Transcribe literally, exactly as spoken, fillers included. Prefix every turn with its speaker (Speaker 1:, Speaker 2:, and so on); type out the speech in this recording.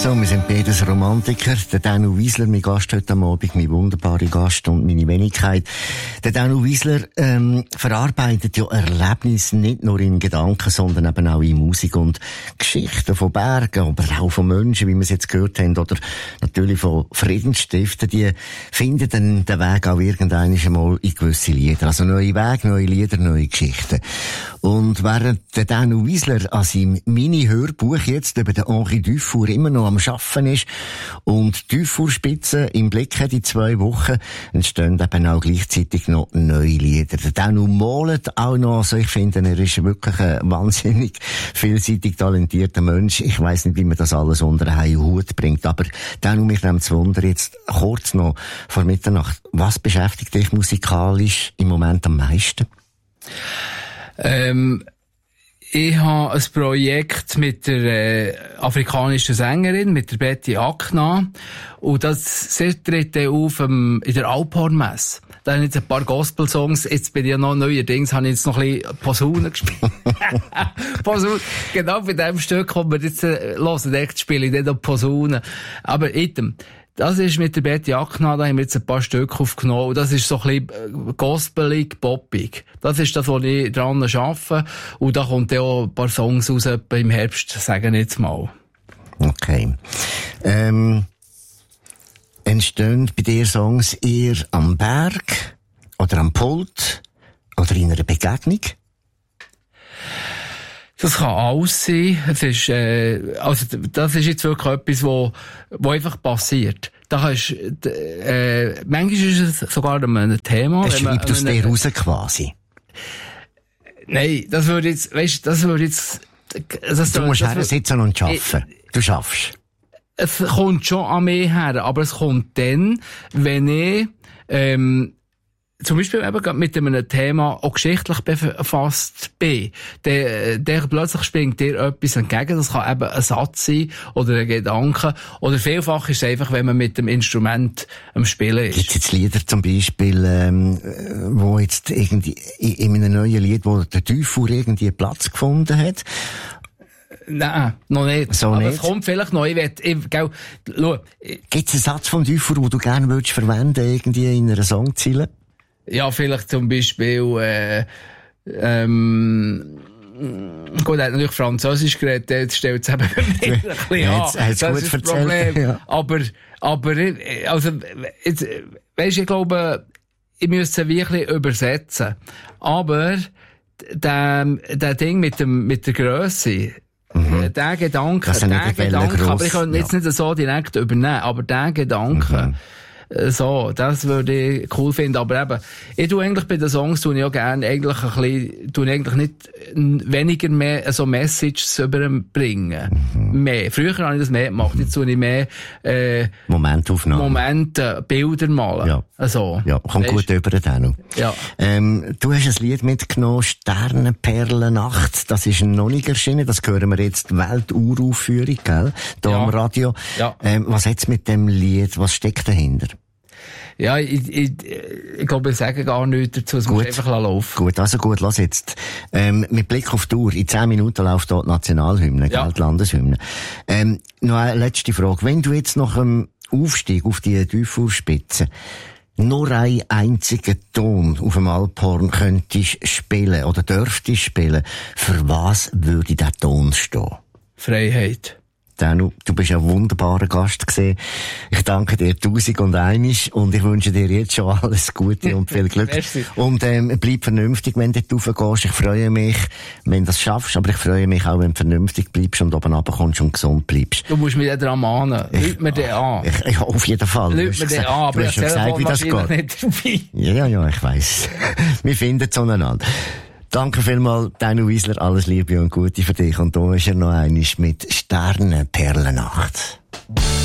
Speaker 1: So, wir sind beides Romantiker. Der Danu Wiesler, mein Gast heute am Abend, mein wunderbarer Gast und meine Wenigkeit. Der Danu Wiesler ähm, verarbeitet ja Erlebnisse nicht nur in Gedanken, sondern eben auch in Musik und Geschichten von Bergen, aber auch von Menschen, wie wir es jetzt gehört haben, oder natürlich von Friedensstiften. Die finden dann den Weg auch irgendwann einmal in gewisse Lieder. Also neue Wege, neue Lieder, neue Geschichten. Und während der Danu Wiesler an seinem Mini-Hörbuch jetzt über den Henri Dufour immer noch am Schaffen ist und Dufour-Spitze im Blick hat in zwei Wochen, entstehen eben auch gleichzeitig noch neue Lieder. Der Danu malt auch noch, also ich finde, er ist wirklich ein wahnsinnig vielseitig talentierter Mensch. Ich weiss nicht, wie man das alles unter einen Hut bringt, aber Danu, mich nimmt zu Wunder, jetzt kurz noch vor Mitternacht, was beschäftigt dich musikalisch im Moment am meisten?
Speaker 2: Ähm, ich habe ein Projekt mit der äh, afrikanischen Sängerin, mit der Betty Akna. Und das sie tritt dann auf ähm, in der Alphorn-Messe. Da habe ich jetzt ein paar Gospel-Songs. Jetzt bin ich ja noch neuerdings, habe ich jetzt noch ein bisschen Posaune gespielt. Posaune. Genau bei dem Stück, das wir jetzt äh, hören, echt spiele ich dann noch Posaune. Aber item. Das ist mit der Betty Akna, da haben wir jetzt ein paar Stücke aufgenommen. Und das ist so ein bisschen gospelig, poppig. Das ist das, wo ich dran arbeite. Und da kommt dann auch ein paar Songs raus, etwa im Herbst, sagen wir jetzt mal.
Speaker 1: Okay. Ähm, entstehen bei dir Songs eher am Berg oder am Pult oder in einer Begegnung?
Speaker 2: Das kann alles sein. Es ist, äh, also, das ist jetzt wirklich etwas, wo, wo einfach passiert. Da kannst, äh, manchmal ist es sogar ein Thema.
Speaker 1: Es schreibt aus dir raus quasi.
Speaker 2: Nein, das würde jetzt, weißt, das würde jetzt, das,
Speaker 1: du musst her sitzen und arbeiten.
Speaker 2: Ich,
Speaker 1: du schaffst.
Speaker 2: Es kommt schon an mich her, aber es kommt dann, wenn ich, ähm, zum Beispiel eben mit einem Thema auch geschichtlich befasst bin, der, der plötzlich springt dir etwas entgegen. Das kann eben ein Satz sein oder ein Gedanke. Oder vielfach ist es einfach, wenn man mit dem Instrument am Spielen ist.
Speaker 1: Gibt es jetzt Lieder zum Beispiel, ähm, wo jetzt irgendwie in einem neuen Lied, wo der Dufour irgendwie Platz gefunden hat?
Speaker 2: Nein, noch nicht.
Speaker 1: So
Speaker 2: aber
Speaker 1: nicht?
Speaker 2: Es kommt vielleicht noch. Ich will, ich, gell, schau.
Speaker 1: Gibt es einen Satz vom Dufour, den du gerne würdest verwenden, irgendwie in einer Songzeile?
Speaker 2: Ja, vielleicht zum Beispiel, äh, ähm, gut, er hat natürlich Französisch geredet, jetzt stellt es eben bei mir ein bisschen
Speaker 1: ja,
Speaker 2: an.
Speaker 1: Das
Speaker 2: gut
Speaker 1: ist
Speaker 2: das Problem. Ja. Aber, aber, also, jetzt, weisst, ich glaube, ich müsste es wirklich übersetzen. Aber, der, der Ding mit dem, mit der Grösse, mhm. der Gedanke, der Gedanke, gross, aber ich könnte jetzt ja. nicht so direkt übernehmen, aber der Gedanke, mhm. So, das würde ich cool finden. Aber eben, ich tue eigentlich bei den Songs, tue ich auch gerne eigentlich ein bisschen, tue ich eigentlich nicht weniger mehr so Messages überbringen. Mhm. Mehr. Früher habe ich das mehr gemacht. Jetzt tue ich mehr, äh,
Speaker 1: Momentaufnahmen.
Speaker 2: Momente, Bilder malen.
Speaker 1: Ja.
Speaker 2: Also.
Speaker 1: Ja, kommt gut über den Danu.
Speaker 2: Ja.
Speaker 1: Ähm, du hast ein Lied mitgenommen, Sternenperlennacht. Das ist noch nicht erschienen. Das hören wir jetzt, Welturaufführung, gell? Da ja. am Radio.
Speaker 2: Ja.
Speaker 1: Ähm, was hat's mit dem Lied? Was steckt dahinter?
Speaker 2: Ja, ich, ich, ich glaube, ich sage gar nichts dazu. Es muss einfach laufen.
Speaker 1: Gut, also gut, lass jetzt. Ähm, mit Blick auf die Uhr, in zehn Minuten läuft dort die Nationalhymne, ja. die Landeshymne. Ähm, noch eine letzte Frage. Wenn du jetzt nach dem Aufstieg auf die Dufour-Spitze nur einen einzigen Ton auf dem Alphorn könntest spielen oder dürftest spielen, für was würde der Ton stehen?
Speaker 2: Freiheit.
Speaker 1: Danu, du bist ein wunderbarer Gast gewesen. Ich danke dir tausend und einisch und ich wünsche dir jetzt schon alles Gute und viel Glück. Und ähm, bleib vernünftig, wenn du dort raufgehst. Ich freue mich, wenn du das schaffst, aber ich freue mich auch, wenn du vernünftig bleibst und oben runterkommst und gesund bleibst.
Speaker 2: Du musst mich da dran mahnen. Lüt mir den an.
Speaker 1: Ich, ich, auf jeden Fall.
Speaker 2: Lüt mir den an, aber
Speaker 1: du hast schon gesagt, wie das geht. Ja, ja, ja, ich weiss. Wir finden es zueinander. Danke vielmals, Danu Wiesler, alles Liebe und Gute für dich. Und da ist er noch einmal mit Sternenperlennacht.